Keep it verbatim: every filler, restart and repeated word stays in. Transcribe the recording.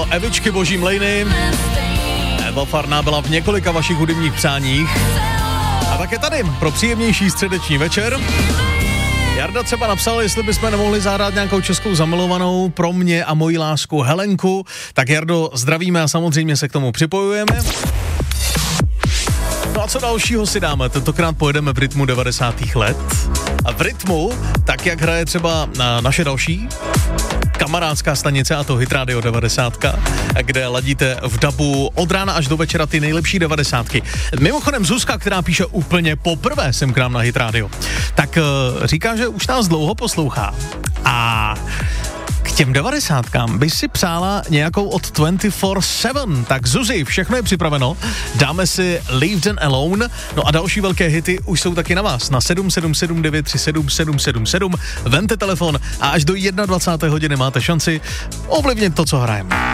do Evičky Boží mlejny. Eva Farná byla v několika vašich hudebních přáních. A také tady pro příjemnější středeční večer. Jarda třeba napsal, jestli bychom nemohli zahrát nějakou českou zamilovanou pro mě a moji lásku Helenku. Tak Jardo, zdravíme a samozřejmě se k tomu připojujeme. No a co dalšího si dáme? Tentokrát pojedeme v rytmu devadesátých let. A v rytmu, tak jak hraje třeba na naše další kamarádská stanice, a to Hit Radio devadesát, kde ladíte v dabu od rána až do večera ty nejlepší devadesátky. Mimochodem Zuzka, která píše úplně poprvé sem k nám na Hit Radio, tak uh, říká, že už nás dlouho poslouchá. A k těm devadesátkám by si přála nějakou od dvacet čtyři sedm. Tak Zuzi, všechno je připraveno. Dáme si Leave Them Alone. No a další velké hity už jsou taky na vás. Na sedm sedm sedm devět tři sedm sedm sedm sedm. Vemte telefon a až do dvacáté jedné hodiny máte šanci ovlivnit to, co hrajeme.